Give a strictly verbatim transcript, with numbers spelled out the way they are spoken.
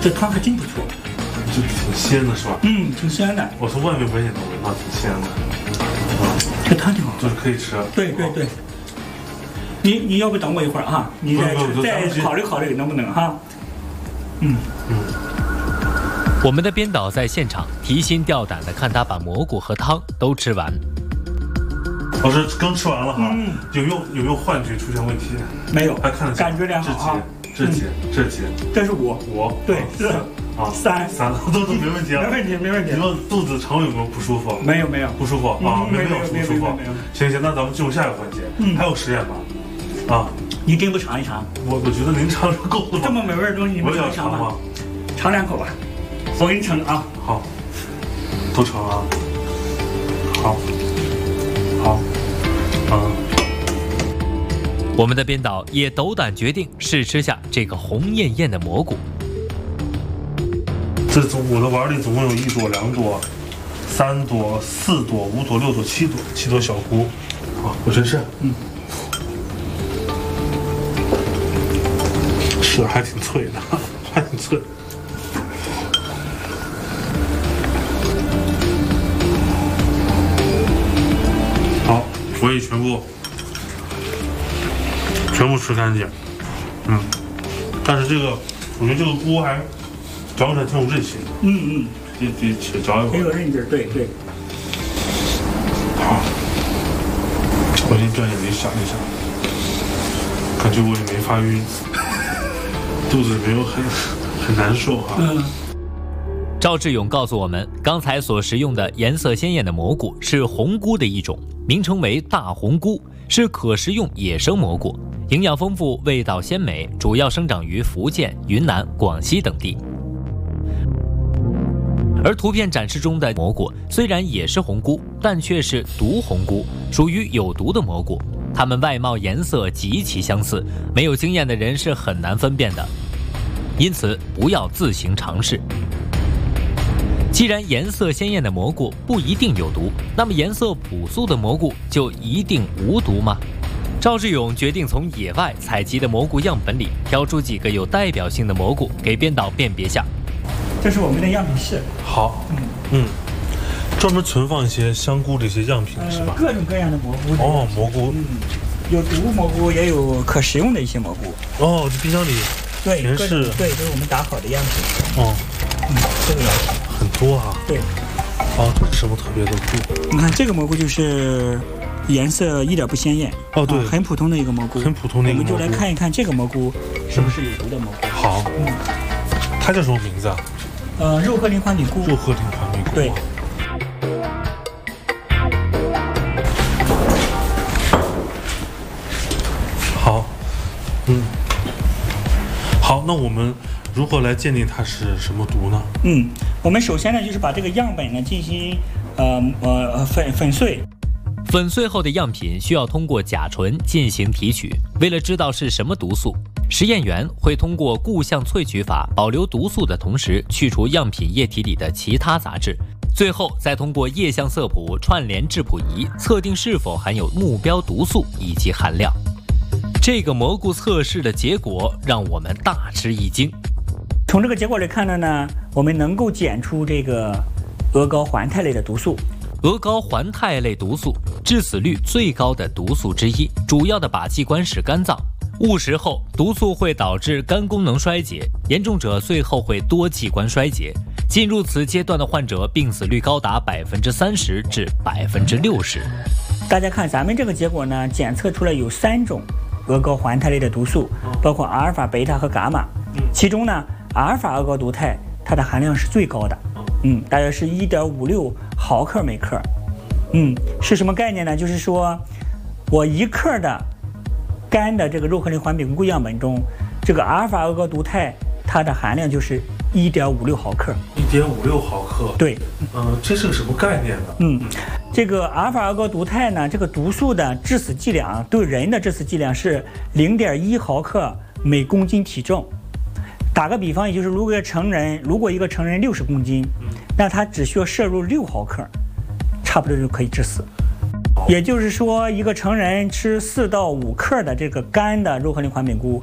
这汤还真不错， 就挺鲜的是吧？ 嗯，挺鲜的。 我从外面闻也能闻到挺鲜的。 这汤挺好， 就是可以吃。 对对对。你你要不等我一会儿啊？你再再考虑考虑能不能哈？嗯嗯。 我们的编导在现场提心吊胆地看他把蘑菇和汤都吃完。 老师刚吃完了哈，嗯、有没有有没有幻觉出现问题？ 没有， 还看得感觉良好啊。 这几这几， 这是五五对是啊三三都都没问题啊， 没问题没问题。 你说肚子肠胃有没有不舒服？ 没有没有不舒服啊，没有不舒服。行行，那咱们进入下一个环节，嗯，还有实验吧？啊， 你真不尝一尝？ 我我觉得您尝尝够了。 这么美味的东西，你们尝一尝吧？尝两口吧，我给你盛啊。 好，都盛啊。好，好，嗯。 我们的编导也斗胆决定试吃下这个红艳艳的蘑菇。 这总我的碗里总共有一朵、两朵、三朵、四朵、五朵、六朵、七朵，七朵小菇。好，我先吃。嗯，是还挺脆的，还挺脆。好，我也全部。全部吃干净，嗯，但是这个，我觉得这个菇还嚼起来挺有韧性的， 嗯嗯， 得得且嚼一会儿， 很有韧劲儿，对对。 好，我先转眼睛想一想，感觉我也没发晕，肚子没有很很难受哈。嗯。 赵志勇告诉我们，刚才所食用的颜色鲜艳的蘑菇是红菇的一种，名称为大红菇，是可食用野生蘑菇。营养丰富，味道鲜美，主要生长于福建、云南、广西等地。而图片展示中的蘑菇虽然也是红菇，但却是毒红菇，属于有毒的蘑菇。它们外貌颜色极其相似，没有经验的人是很难分辨的，因此不要自行尝试。既然颜色鲜艳的蘑菇不一定有毒，那么颜色朴素的蘑菇就一定无毒吗？赵志勇决定从野外采集的蘑菇样本里挑出几个有代表性的蘑菇给编导辨别下。 这是我们的样品室。 好，嗯嗯，专门存放一些香菇这些样品、呃、是吧？ 各种各样的蘑菇。 哦，蘑菇， 嗯，有毒蘑菇，也有可食用的一些蘑菇。 哦，这冰箱里对全是， 对，都是我们打好的样品。 哦， 嗯，这个样品很多啊。 对。 哦，这是什么特别的菇？ 你看这个蘑菇就是。颜色一点不鲜艳哦，对、啊， 很普通的一个蘑菇， 很普通的一个蘑菇。 我们就来看一看这个蘑菇是不是有毒的蘑菇。 好，嗯，它叫什么名字啊？ 呃，肉鹤鳞环柄菇。 肉鹤鳞环柄菇。 对。 好，嗯，好，那我们如何来鉴定它是什么毒呢？ 嗯，我们首先呢就是把这个样本呢进行呃呃粉粉碎。 粉碎后的样品需要通过甲醇进行提取。为了知道是什么毒素，实验员会通过固相萃取法保留毒素的同时，去除样品液体里的其他杂质，最后再通过液相色谱串联质谱仪测定是否含有目标毒素以及含量。这个蘑菇测试的结果让我们大吃一惊。 从这个结果来看呢，我们能够检出这个鹅膏环肽类的毒素。 鹅膏环肽类毒素，致死率最高的毒素之一，主要的靶器官是肝脏。误食后，毒素会导致肝功能衰竭，严重者最后会多器官衰竭。进入此阶段的患者，病死率高达百分之三十至百分之六十。 大家看咱们这个结果呢，检测出来有三种鹅膏环肽类的毒素，包括阿尔法、贝塔和伽马。其中呢，阿尔法鹅膏毒肽它的含量是最高的。嗯，大约是 一点五六毫克每克。嗯，是什么概念呢？就是说我一克的干的这个肉鹤鳞环柄菇样本中，这个阿尔法鹅膏毒肽它的含量就是 一点五六毫克。 一点五六毫克。 对。 呃，这是个什么概念呢？ 嗯，这个阿尔法鹅膏毒肽呢，这个毒素的致死剂量对人的致死剂量是 零点一毫克每公斤体重。打个比方，也就是如果成人，如果一个成人六十公斤，那他只需要摄入六毫克，差不多就可以致死。也就是说，一个成人吃四到五克的这个干的肉鹤鳞环柄菇，